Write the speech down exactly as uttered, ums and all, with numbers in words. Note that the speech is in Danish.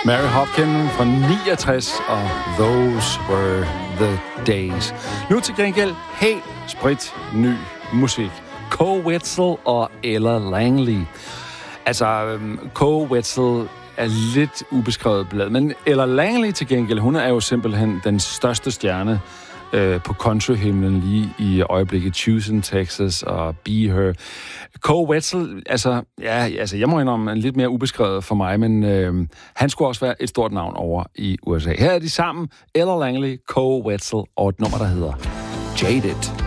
Mary Hopkin fra niogtres, og Those Were the Days. Nu til gengæld helt sprit ny musik. Koe Wetzel og Ella Langley. Altså, Koe Wetzel er lidt ubeskrevet blad, men Ella Langley til gengæld, hun er jo simpelthen den største stjerne øh, på countryhimlen lige i øjeblikket. Houston, Texas og Be Her. Koe Wetzel, altså, ja, altså, jeg må indrømme, en lidt mere ubeskrevet for mig, men øh, han skulle også være et stort navn over i U S A. Her er de sammen, Ella Langley, Koe Wetzel og et nummer, der hedder Jaded.